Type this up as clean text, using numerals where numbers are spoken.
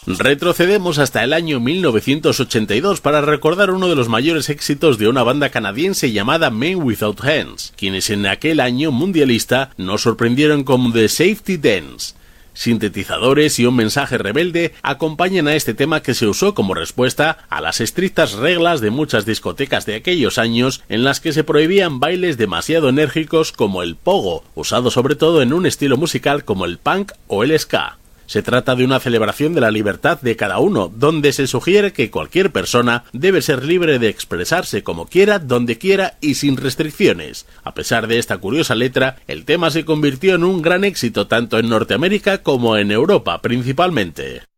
Retrocedemos hasta el año 1982 para recordar uno de los mayores éxitos de una banda canadiense llamada Men Without Hands, quienes en aquel año mundialista nos sorprendieron con The Safety Dance. Sintetizadores y un mensaje rebelde acompañan a este tema que se usó como respuesta a las estrictas reglas de muchas discotecas de aquellos años en las que se prohibían bailes demasiado enérgicos como el pogo, usado sobre todo en un estilo musical como el punk o el ska. Se trata de una celebración de la libertad de cada uno, donde se sugiere que cualquier persona debe ser libre de expresarse como quiera, donde quiera y sin restricciones. A pesar de esta curiosa letra, el tema se convirtió en un gran éxito tanto en Norteamérica como en Europa principalmente.